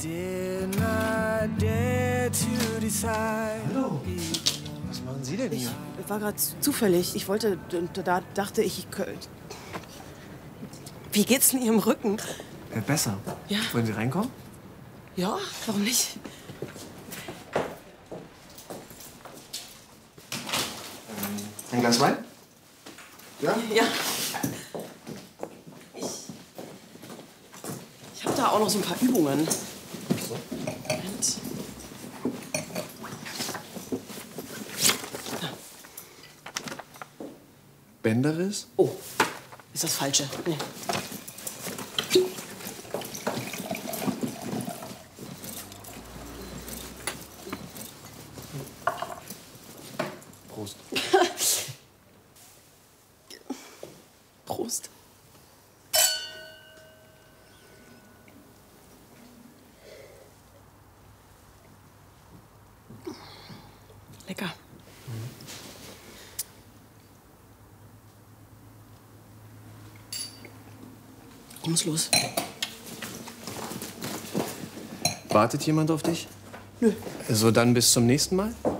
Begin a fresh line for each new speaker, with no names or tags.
Hallo. Was machen Sie denn hier?
Ich war gerade zufällig. Ich wollte, da dachte ich, wie geht's denn Ihrem Rücken?
Besser.
Ja.
Wollen Sie reinkommen?
Ja, warum nicht?
Ein Glas Wein? Ja?
Ja. Ich habe da auch noch so ein paar Übungen.
So.
Moment.
Bänderriss?
Oh, ist das Falsche. Nee.
Prost.
Prost. Lecker. Ich muss los.
Wartet jemand auf dich?
Nö.
Also dann bis zum nächsten Mal?